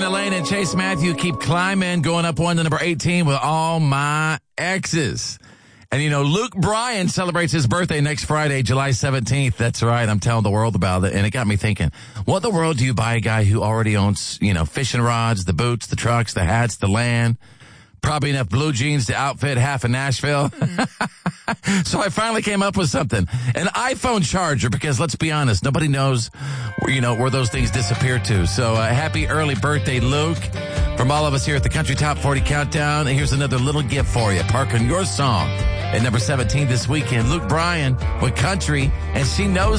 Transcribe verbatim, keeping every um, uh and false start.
Elaine and Chase Matthew keep climbing, going up one to number eighteen with All My Exes. And, you know, Luke Bryan celebrates his birthday next Friday, July seventeenth. That's right. I'm telling the world about it. And it got me thinking, what in the world do you buy a guy who already owns, you know, fishing rods, the boots, the trucks, the hats, the land, probably enough blue jeans to outfit half of Nashville? So I finally came up with something. An iPhone charger, because let's be honest, nobody knows where, you know, where those things disappear to. So uh, happy early birthday, Luke. From all of us here at the Country Top forty Countdown, and here's another little gift for you. Park on your song at number seventeen this weekend. Luke Bryan with Country, and she knows